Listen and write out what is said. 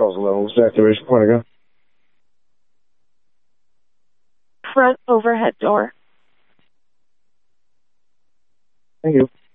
Charles 11. What's the activation point again? Front overhead door. Thank you.